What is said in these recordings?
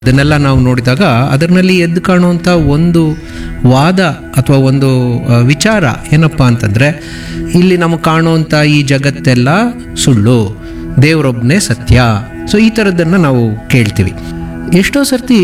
ಅದನ್ನೆಲ್ಲ ನಾವು ನೋಡಿದಾಗ ಅದರಲ್ಲಿ ಎದ್ದು ಕಾಣುವಂಥ ಒಂದು ವಾದ ಅಥವಾ ಒಂದು ವಿಚಾರ ಏನಪ್ಪ ಅಂತಂದರೆ, ಇಲ್ಲಿ ನಮಗೆ ಕಾಣುವಂಥ ಈ ಜಗತ್ತೆಲ್ಲ ಸುಳ್ಳು, ದೇವರೊಬ್ಬನೇ ಸತ್ಯ. ಸೊ ಈ ಥರದ್ದನ್ನು ನಾವು ಕೇಳ್ತೀವಿ. ಎಷ್ಟೋ ಸರ್ತಿ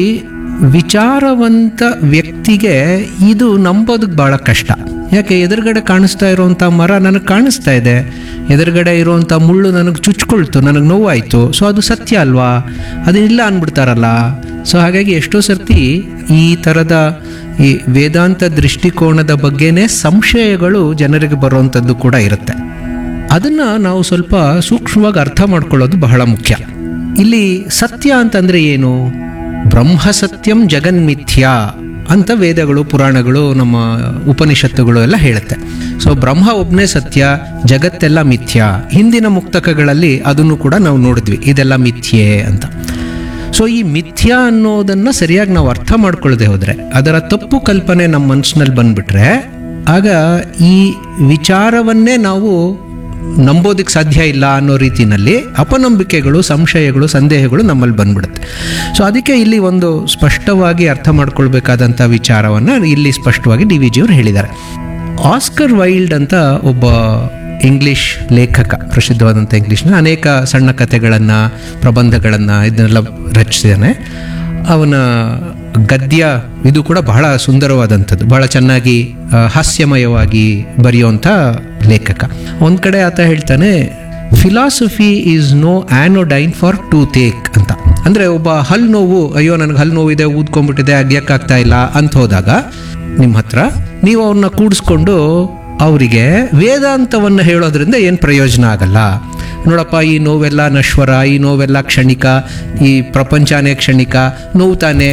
ವಿಚಾರವಂತ ವ್ಯಕ್ತಿಗೆ ಇದು ನಂಬೋದಕ್ಕೆ ಭಾಳ ಕಷ್ಟ. ಯಾಕೆ? ಎದುರುಗಡೆ ಕಾಣಿಸ್ತಾ ಇರೋವಂಥ ಮರ ನನಗೆ ಕಾಣಿಸ್ತಾ ಇದೆ, ಎದುರುಗಡೆ ಇರುವಂಥ ಮುಳ್ಳು ನನಗೆ ಚುಚ್ಕೊಳ್ತು, ನನಗೆ ನೋವಾಯಿತು, ಸೊ ಅದು ಸತ್ಯ ಅಲ್ವಾ, ಅದಿಲ್ಲ ಅಂದ್ಬಿಡ್ತಾರಲ್ಲ. ಸೊ ಹಾಗಾಗಿ ಎಷ್ಟೋ ಸರ್ತಿ ಈ ಥರದ ಈ ವೇದಾಂತ ದೃಷ್ಟಿಕೋನದ ಬಗ್ಗೆನೇ ಸಂಶಯಗಳು ಜನರಿಗೆ ಬರುವಂಥದ್ದು ಕೂಡ ಇರುತ್ತೆ. ಅದನ್ನು ನಾವು ಸ್ವಲ್ಪ ಸೂಕ್ಷ್ಮವಾಗಿ ಅರ್ಥ ಮಾಡ್ಕೊಳ್ಳೋದು ಬಹಳ ಮುಖ್ಯ. ಇಲ್ಲಿ ಸತ್ಯ ಅಂತಂದರೆ ಏನು? ಬ್ರಹ್ಮ ಸತ್ಯಂ ಜಗನ್ಮಿಥ್ಯಾ ಅಂತ ವೇದಗಳು, ಪುರಾಣಗಳು, ನಮ್ಮ ಉಪನಿಷತ್ತುಗಳು ಎಲ್ಲ ಹೇಳುತ್ತೆ. ಸೊ ಬ್ರಹ್ಮ ಒಬ್ಬನೇ ಸತ್ಯ, ಜಗತ್ತೆಲ್ಲ ಮಿಥ್ಯ. ಹಿಂದಿನ ಮುಕ್ತಕಗಳಲ್ಲಿ ಅದನ್ನು ಕೂಡ ನಾವು ನೋಡಿದ್ವಿ, ಇದೆಲ್ಲ ಮಿಥ್ಯೆ ಅಂತ. ಸೊ ಈ ಮಿಥ್ಯ ಅನ್ನೋದನ್ನು ಸರಿಯಾಗಿ ನಾವು ಅರ್ಥ ಮಾಡ್ಕೊಳ್ಳದೆ ಹೋದರೆ, ಅದರ ತಪ್ಪು ಕಲ್ಪನೆ ನಮ್ಮ ಮನಸ್ಸಿನಲ್ಲಿ ಬಂದುಬಿಟ್ರೆ, ಆಗ ಈ ವಿಚಾರವನ್ನೇ ನಾವು ನಂಬೋದಕ್ಕೆ ಸಾಧ್ಯ ಇಲ್ಲ ಅನ್ನೋ ರೀತಿಯಲ್ಲಿ ಅಪನಂಬಿಕೆಗಳು, ಸಂಶಯಗಳು, ಸಂದೇಹಗಳು ನಮ್ಮಲ್ಲಿ ಬಂದ್ಬಿಡುತ್ತೆ. ಸೊ ಅದಕ್ಕೆ ಇಲ್ಲಿ ಒಂದು ಸ್ಪಷ್ಟವಾಗಿ ಅರ್ಥ ಮಾಡ್ಕೊಳ್ಬೇಕಾದಂಥ ವಿಚಾರವನ್ನು ಇಲ್ಲಿ ಸ್ಪಷ್ಟವಾಗಿ ಡಿ ವಿ ಜಿಯವರು ಹೇಳಿದ್ದಾರೆ. ಆಸ್ಕರ್ ವೈಲ್ಡ್ ಅಂತ ಒಬ್ಬ ಇಂಗ್ಲೀಷ್ ಲೇಖಕ, ಪ್ರಸಿದ್ಧವಾದಂಥ ಇಂಗ್ಲೀಷ್ನ ಅನೇಕ ಸಣ್ಣ ಕಥೆಗಳನ್ನು, ಪ್ರಬಂಧಗಳನ್ನು ಇದನ್ನೆಲ್ಲ ರಚಿಸಿದ್ದಾನೆ. ಅವನ ಗದ್ಯ ಇದು ಕೂಡ ಬಹಳ ಸುಂದರವಾದಂಥದ್ದು, ಬಹಳ ಚೆನ್ನಾಗಿ ಹಾಸ್ಯಮಯವಾಗಿ ಬರೆಯುವಂಥ ಲೇಖಕ. ಒಂದು ಕಡೆ ಆತ ಹೇಳ್ತಾನೆ, ಫಿಲಾಸಫಿ ಈಸ್ ನೋ ಆ್ಯನೋಡೈನ್ ಫಾರ್ ಟೂತೇಕ್ ಅಂತ. ಅಂದರೆ ಒಬ್ಬ ಹಲ್ಲು ನೋವು, ಅಯ್ಯೋ ನನಗೆ ಹಲ್ಲು ನೋವಿದೆ, ಊದ್ಕೊಂಡ್ಬಿಟ್ಟಿದೆ, ಅಗ್ಯಕ್ಕಾಗ್ತಾ ಇಲ್ಲ ಅಂತ ಹೋದಾಗ ನಿಮ್ಮ ಹತ್ರ ನೀವು ಅವ್ರನ್ನ ಕೂಡಿಸ್ಕೊಂಡು ಅವರಿಗೆ ವೇದಾಂತವನ್ನು ಹೇಳೋದ್ರಿಂದ ಏನು ಪ್ರಯೋಜನ ಆಗಲ್ಲ. ನೋಡಪ್ಪ, ಈ ನೋವೆಲ್ಲ ನಶ್ವರ, ಈ ನೋವೆಲ್ಲ ಕ್ಷಣಿಕ, ಈ ಪ್ರಪಂಚನೇ ಕ್ಷಣಿಕ, ನೋವು ತಾನೆ,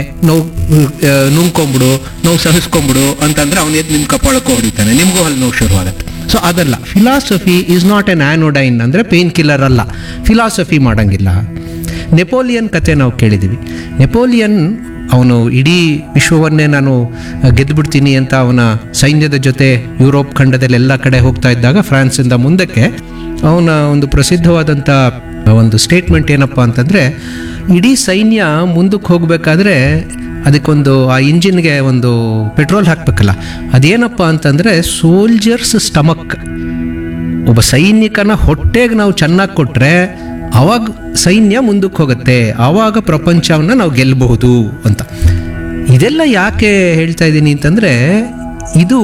ನುಂಗ್ಕೊಂಬಿಡು, ನೋವು ಸಹಿಸ್ಕೊಂಬಿಡು ಅಂತಂದರೆ ಅವನು ಎದ್ದು ನಿಮ್ಮ ಕಪಾಳಕ್ಕೆ ಹೊಡಿತಾನೆ, ನಿಮಗೂ ಅಲ್ಲಿ ನೋವು ಶುರುವಾಗುತ್ತೆ. ಸೊ ಅದಲ್ಲ, ಫಿಲಾಸಫಿ ಈಸ್ ನಾಟ್ ಎನ್ ಆ್ಯನೋಡೈನ್, ಅಂದರೆ ಪೇನ್ ಕಿಲ್ಲರ್ ಅಲ್ಲ, ಫಿಲಾಸಫಿ ಮಾಡೋಂಗಿಲ್ಲ. ನೆಪೋಲಿಯನ್ ಕತೆ ನಾವು ಕೇಳಿದ್ದೀವಿ. ನೆಪೋಲಿಯನ್ ಅವನು ಇಡೀ ವಿಶ್ವವನ್ನೇ ನಾನು ಗೆದ್ದುಬಿಡ್ತೀನಿ ಅಂತ ಅವನ ಸೈನ್ಯದ ಜೊತೆ ಯುರೋಪ್ ಖಂಡದಲ್ಲಿ ಎಲ್ಲ ಕಡೆ ಹೋಗ್ತಾ ಇದ್ದಾಗ, ಫ್ರಾನ್ಸಿಂದ ಮುಂದಕ್ಕೆ ಅವನ ಒಂದು ಪ್ರಸಿದ್ಧವಾದಂಥ ಒಂದು ಸ್ಟೇಟ್ಮೆಂಟ್ ಏನಪ್ಪ ಅಂತಂದರೆ, ಇಡೀ ಸೈನ್ಯ ಮುಂದಕ್ಕೆ ಹೋಗಬೇಕಾದ್ರೆ ಅದಕ್ಕೊಂದು ಆ ಇಂಜಿನ್ಗೆ ಒಂದು ಪೆಟ್ರೋಲ್ ಹಾಕಬೇಕಲ್ಲ, ಅದೇನಪ್ಪ ಅಂತಂದರೆ ಸೋಲ್ಜರ್ಸ್ ಸ್ಟಮಕ್. ಒಬ್ಬ ಸೈನಿಕನ ಹೊಟ್ಟೆಗೆ ನಾವು ಚೆನ್ನಾಗಿ ಕೊಟ್ಟರೆ ಆವಾಗ ಸೈನ್ಯ ಮುಂದಕ್ಕೆ ಹೋಗುತ್ತೆ, ಆವಾಗ ಪ್ರಪಂಚವನ್ನು ನಾವು ಗೆಲ್ಲಬಹುದು ಅಂತ. ಇದೆಲ್ಲ ಯಾಕೆ ಹೇಳ್ತಾ ಇದ್ದೀನಿ ಅಂತಂದರೆ, ಇದು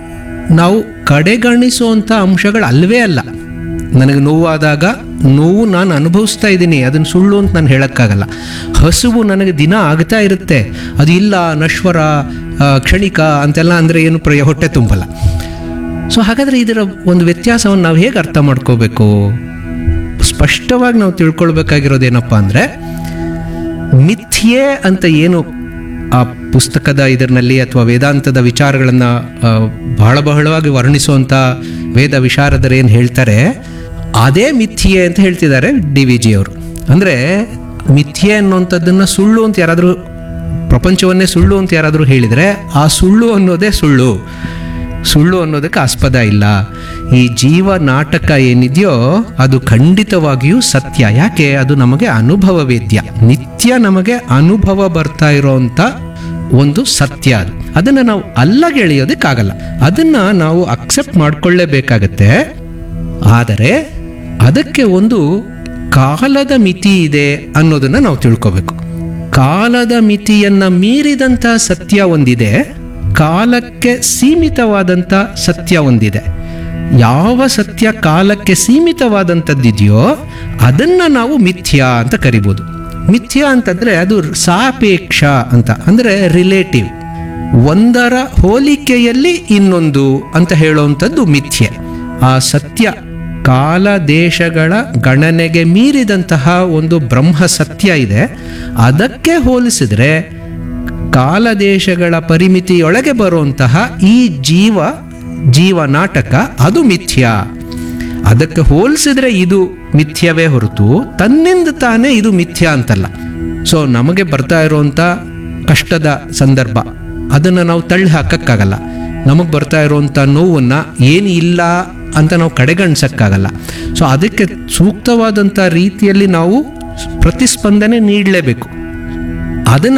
ನಾವು ಕಡೆಗಣಿಸುವಂಥ ಅಂಶಗಳು ಅಲ್ಲವೇ ಅಲ್ಲ. ನನಗೆ ನೋವಾದಾಗ ನೋವು ನಾನು ಅನುಭವಿಸ್ತಾ ಇದ್ದೀನಿ, ಅದನ್ನು ಸುಳ್ಳು ಅಂತ ನಾನು ಹೇಳೋಕ್ಕಾಗಲ್ಲ. ಹಸುವು ನನಗೆ ದಿನ ಆಗ್ತಾ ಇರುತ್ತೆ, ಅದು ಇಲ್ಲ, ನಶ್ವರ, ಕ್ಷಣಿಕ ಅಂತೆಲ್ಲ ಅಂದರೆ ಏನು ಹೊಟ್ಟೆ ತುಂಬಲ್ಲ. ಸೊ ಹಾಗಾದರೆ ಇದರ ಒಂದು ವ್ಯತ್ಯಾಸವನ್ನು ನಾವು ಹೇಗೆ ಅರ್ಥ ಮಾಡ್ಕೋಬೇಕು? ಸ್ಪಷ್ಟವಾಗಿ ನಾವು ತಿಳ್ಕೊಳ್ಬೇಕಾಗಿರೋದೇನಪ್ಪ ಅಂದರೆ, ಮಿಥ್ಯೆ ಅಂತ ಏನು ಆ ಪುಸ್ತಕದ ಇದರಲ್ಲಿ ಅಥವಾ ವೇದಾಂತದ ವಿಚಾರಗಳನ್ನು ಬಹಳವಾಗಿ ವರ್ಣಿಸುವಂಥ ವೇದ ವಿಶಾರದರು ಏನು ಹೇಳ್ತಾರೆ, ಅದೇ ಮಿಥ್ಯೆ ಅಂತ ಹೇಳ್ತಿದ್ದಾರೆ ಡಿ ವಿ ಜಿ ಅವರು. ಅಂದರೆ ಮಿಥ್ಯೆ ಅನ್ನುವಂಥದ್ದನ್ನು ಸುಳ್ಳು ಅಂತ ಯಾರಾದರೂ, ಪ್ರಪಂಚವನ್ನೇ ಸುಳ್ಳು ಅಂತ ಯಾರಾದರೂ ಹೇಳಿದರೆ, ಆ ಸುಳ್ಳು ಅನ್ನೋದೇ ಸುಳ್ಳು, ಸುಳ್ಳು ಅನ್ನೋದಕ್ಕೆ ಆಸ್ಪದ ಇಲ್ಲ. ಈ ಜೀವ ನಾಟಕ ಏನಿದೆಯೋ ಅದು ಖಂಡಿತವಾಗಿಯೂ ಸತ್ಯ. ಯಾಕೆ? ಅದು ನಮಗೆ ಅನುಭವ ವೇದ್ಯ, ನಿತ್ಯ ನಮಗೆ ಅನುಭವ ಬರ್ತಾ ಇರೋವಂಥ ಒಂದು ಸತ್ಯ. ಅದನ್ನು ನಾವು ಅಲ್ಲಗೆಳೆಯೋದಕ್ಕಾಗಲ್ಲ, ಅದನ್ನು ನಾವು ಅಕ್ಸೆಪ್ಟ್ ಮಾಡ್ಕೊಳ್ಳೇಬೇಕಾಗತ್ತೆ. ಆದರೆ ಅದಕ್ಕೆ ಒಂದು ಕಾಲದ ಮಿತಿ ಇದೆ ಅನ್ನೋದನ್ನು ನಾವು ತಿಳ್ಕೋಬೇಕು. ಕಾಲದ ಮಿತಿಯನ್ನು ಮೀರಿದಂಥ ಸತ್ಯ ಒಂದಿದೆ, ಕಾಲಕ್ಕೆ ಸೀಮಿತವಾದಂಥ ಸತ್ಯ ಒಂದಿದೆ. ಯಾವ ಸತ್ಯ ಕಾಲಕ್ಕೆ ಸೀಮಿತವಾದಂಥದ್ದಿದೆಯೋ ಅದನ್ನು ನಾವು ಮಿಥ್ಯಾ ಅಂತ ಕರಿಬೋದು. ಮಿಥ್ಯಾ ಅಂತಂದರೆ ಅದು ಸಾಪೇಕ್ಷ ಅಂತ, ಅಂದರೆ ರಿಲೇಟಿವ್, ಒಂದರ ಹೋಲಿಕೆಯಲ್ಲಿ ಇನ್ನೊಂದು ಅಂತ ಹೇಳುವಂಥದ್ದು ಮಿಥ್ಯೆ. ಆ ಸತ್ಯ ಕಾಲ ದೇಶಗಳ ಗಣನೆಗೆ ಮೀರಿದಂತಹ ಒಂದು ಬ್ರಹ್ಮ ಸತ್ಯ ಇದೆ, ಅದಕ್ಕೆ ಹೋಲಿಸಿದರೆ ಕಾಲದೇಶಗಳ ಪರಿಮಿತಿಯೊಳಗೆ ಬರುವಂತಹ ಈ ಜೀವ ನಾಟಕ ಅದು ಮಿಥ್ಯ. ಅದಕ್ಕೆ ಹೋಲಿಸಿದ್ರೆ ಇದು ಮಿಥ್ಯವೇ ಹೊರತು ತನ್ನಿಂದ ತಾನೇ ಇದು ಮಿಥ್ಯ ಅಂತಲ್ಲ. ಸೊ ನಮಗೆ ಬರ್ತಾ ಇರುವಂಥ ಕಷ್ಟದ ಸಂದರ್ಭ ಅದನ್ನು ನಾವು ತಳ್ಳಿ ಹಾಕಕ್ಕಾಗಲ್ಲ. ನಮಗೆ ಬರ್ತಾ ಇರುವಂಥ ನೋವನ್ನು ಏನು ಇಲ್ಲ ಅಂತ ನಾವು ಕಡೆಗಣಿಸೋಕ್ಕಾಗಲ್ಲ. ಸೊ ಅದಕ್ಕೆ ಸೂಕ್ತವಾದಂಥ ರೀತಿಯಲ್ಲಿ ನಾವು ಪ್ರತಿಸ್ಪಂದನೆ ನೀಡಲೇಬೇಕು. ಅದನ್ನು